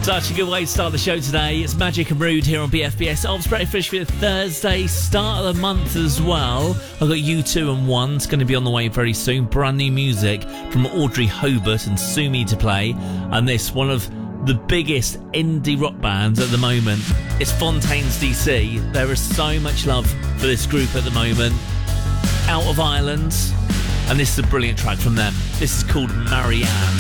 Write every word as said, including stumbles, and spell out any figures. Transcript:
Such a good way to start the show today. It's Magic and Rude here on B F B S. Ob's Breakfast for Thursday, start of the month as well. I've got U two and one. It's going to be on the way very soon. Brand new music from Audrey Hobart and Sumi to play. And this, one of the biggest indie rock bands at the moment. It's Fontaines D C. There is so much love for this group at the moment. Out of Ireland. And this is a brilliant track from them. This is called Marianne.